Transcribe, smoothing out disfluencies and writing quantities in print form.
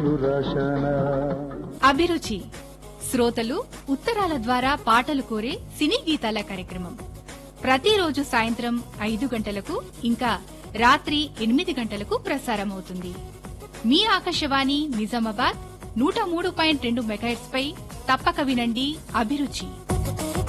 అభిరుచి శ్రోతలు ఉత్తరాల ద్వారా పాటలు కోరే సినీ గీతాల కార్యక్రమం ప్రతిరోజు సాయంత్రం 5 గంటలకు ఇంకా రాత్రి 8 గంటలకు ప్రసారమవుతుంది. మీ ఆకాశవాణి నిజామాబాద్ 103.2 మెగాహెర్ట్జ్ పై తప్పక వినండి అభిరుచి.